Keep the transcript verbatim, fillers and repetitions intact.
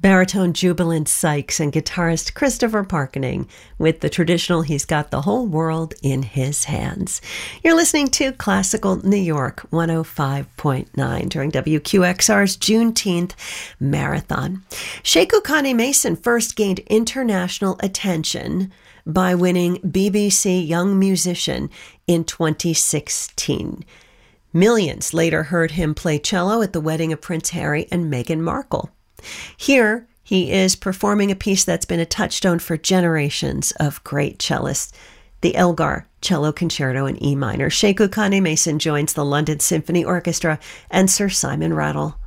Baritone Jubilant Sykes and guitarist Christopher Parkening with the traditional He's Got the Whole World in His Hands. You're listening to Classical New York one oh five point nine during W Q X R's Juneteenth Marathon. Sheku Kane Mason first gained international attention by winning B B C Young Musician in twenty sixteen. Millions later heard him play cello at the wedding of Prince Harry and Meghan Markle. Here, he is performing a piece that's been a touchstone for generations of great cellists, the Elgar Cello Concerto in E minor. Sheku Kane Mason joins the London Symphony Orchestra and Sir Simon Rattle.